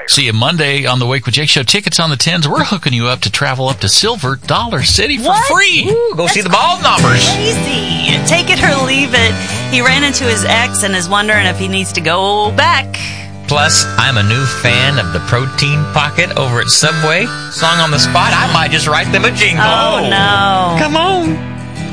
See you Monday on the Wake with Jake Show. Tickets on the 10s. We're hooking you up to travel up to Silver Dollar City for free. Ooh, go see the ball knobbers. Crazy. Take it or leave it. He ran into his ex and is wondering if he needs to go back. Plus, I'm a new fan of the Protein Pocket over at Subway. Song on the spot, I might just write them a jingle. Oh, no. Come on.